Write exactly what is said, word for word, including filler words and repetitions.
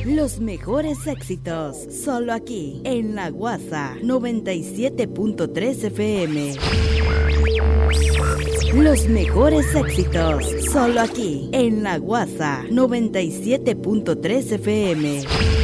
Los mejores éxitos, solo aquí, en La Guasa noventa y siete punto tres F M. Los mejores éxitos, solo aquí, en La Guasa noventa y siete punto tres F M.